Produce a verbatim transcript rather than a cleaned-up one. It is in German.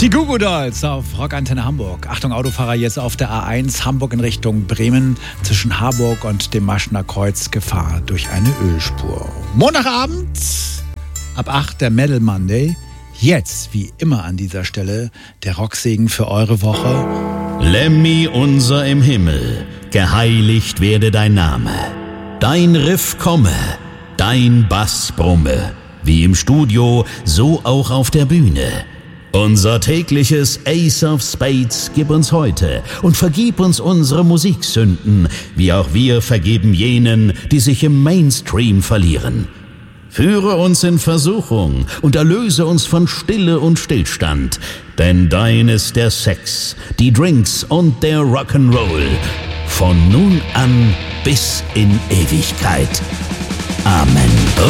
Die Goo Goo Dolls auf Rockantenne Hamburg. Achtung, Autofahrer, jetzt auf der A eins Hamburg in Richtung Bremen zwischen Harburg und dem Maschener Kreuz Gefahr durch eine Ölspur. Montagabend ab acht der Metal Monday. Jetzt, wie immer an dieser Stelle, der Rocksegen für eure Woche. Lemmy unser im Himmel, geheiligt werde dein Name. Dein Riff komme, dein Bass brumme, wie im Studio, so auch auf der Bühne. Unser tägliches Ace of Spades gib uns heute und vergib uns unsere Musiksünden, wie auch wir vergeben jenen, die sich im Mainstream verlieren. Führe uns in Versuchung und erlöse uns von Stille und Stillstand, denn dein ist der Sex, die Drinks und der Rock'n'Roll, von nun an bis in Ewigkeit. Amen.